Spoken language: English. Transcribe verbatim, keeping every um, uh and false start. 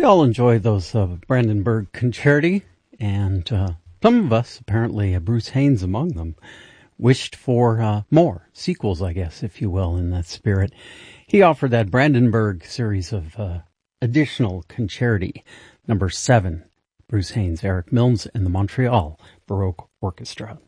all enjoy those uh, Brandenburg Concerti, and uh, some of us, apparently uh, Bruce Haynes among them, wished for uh, more sequels, I guess, if you will, in that spirit. He offered that Brandenburg series of uh, additional concerti, number seven, Bruce Haynes, Eric Milnes, and the Montreal Baroque Orchestra.